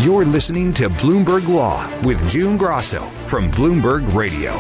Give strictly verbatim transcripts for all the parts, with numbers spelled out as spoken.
You're listening to Bloomberg Law with June Grasso from Bloomberg Radio.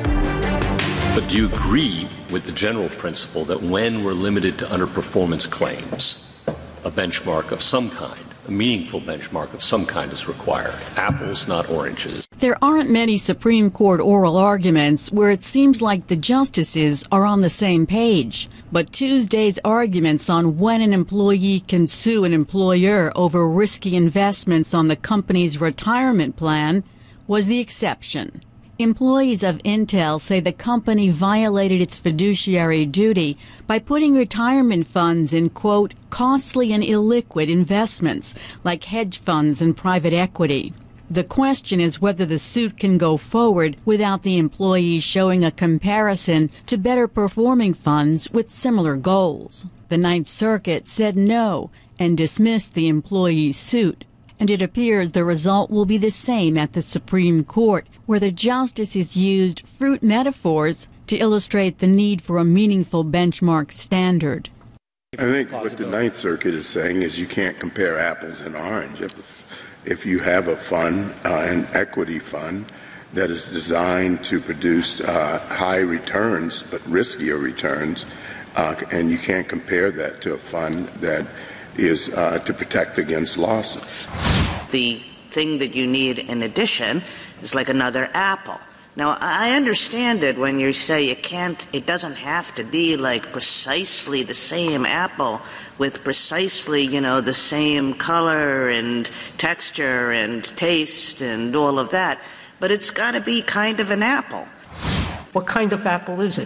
But do you agree with the general principle that when we're limited to underperformance claims, a benchmark of some kind, a meaningful benchmark of some kind is required? Apples, not oranges. There aren't many Supreme Court oral arguments where it seems like the justices are on the same page. But Tuesday's arguments on when an employee can sue an employer over risky investments on the company's retirement plan was the exception. Employees of Intel say the company violated its fiduciary duty by putting retirement funds in, quote, costly and illiquid investments like hedge funds and private equity. The question is whether the suit can go forward without the employees showing a comparison to better performing funds with similar goals. The Ninth Circuit said no and dismissed the employee's suit. And it appears the result will be the same at the Supreme Court, where the justices used fruit metaphors to illustrate the need for a meaningful benchmark standard. I think what the Ninth Circuit is saying is you can't compare apples and oranges. If, if you have a fund, uh, an equity fund, that is designed to produce uh, high returns but riskier returns, uh, and you can't compare that to a fund that is uh, to protect against losses. The thing that you need in addition is like another apple. Now, I understand it when you say it can't, it doesn't have to be like precisely the same apple with precisely, you know, the same color and texture and taste and all of that, but it's got to be kind of an apple. What kind of apple is it?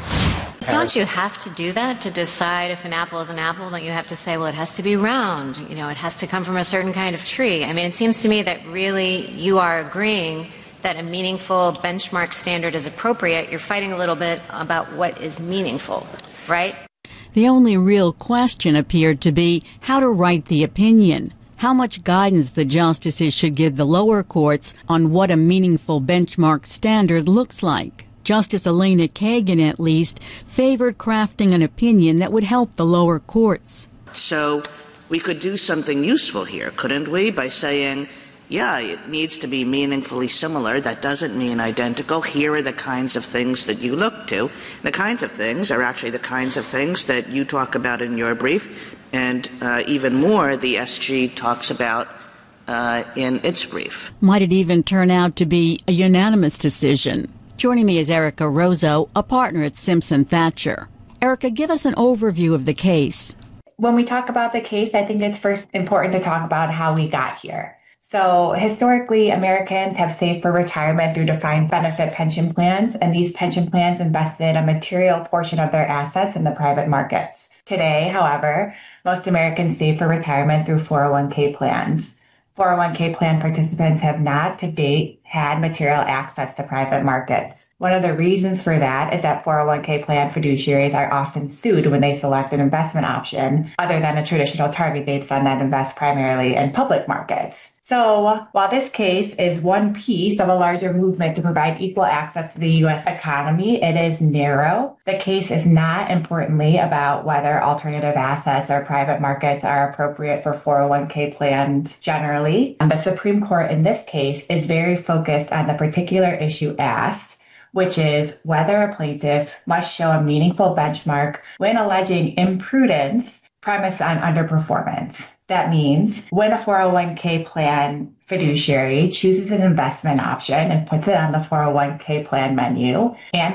Don't you have to do that to decide if an apple is an apple? Don't you have to say, well, it has to be round, you know, it has to come from a certain kind of tree? I mean, it seems to me that really you are agreeing that a meaningful benchmark standard is appropriate. You're fighting a little bit about what is meaningful, right? The only real question appeared to be how to write the opinion, how much guidance the justices should give the lower courts on what a meaningful benchmark standard looks like. Justice Elena Kagan, at least, favored crafting an opinion that would help the lower courts. So we could do something useful here, couldn't we, by saying, yeah, it needs to be meaningfully similar. That doesn't mean identical. Here are the kinds of things that you look to. The kinds of things are actually the kinds of things that you talk about in your brief, and uh, even more the S G talks about uh, in its brief. Might it even turn out to be a unanimous decision? Joining me is Erica Rozo, a partner at Simpson Thacher. Erica, give us an overview of the case. When we talk about the case, I think it's first important to talk about how we got here. So historically, Americans have saved for retirement through defined benefit pension plans, and these pension plans invested a material portion of their assets in the private markets. Today, however, most Americans save for retirement through four oh one k plans. four oh one k plan participants have not, to date, had material access to private markets. One of the reasons for that is that four oh one k plan fiduciaries are often sued when they select an investment option other than a traditional target date fund that invests primarily in public markets. So while this case is one piece of a larger movement to provide equal access to the U S economy, it is narrow. The case is not, importantly, about whether alternative assets or private markets are appropriate for four oh one k plans generally. The Supreme Court in this case is very focused on the particular issue asked, which is whether a plaintiff must show a meaningful benchmark when alleging imprudence premised on underperformance. That means when a four oh one k plan fiduciary chooses an investment option and puts it on the four oh one k plan menu, and